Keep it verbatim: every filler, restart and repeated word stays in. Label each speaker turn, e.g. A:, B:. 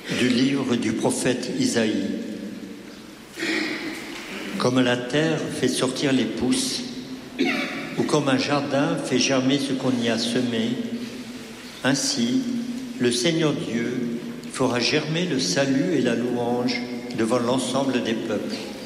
A: Du livre du prophète Isaïe. Comme la terre fait sortir les pousses, ou comme un jardin fait germer ce qu'on y a semé, ainsi le Seigneur Dieu fera germer le salut et la louange devant l'ensemble des peuples.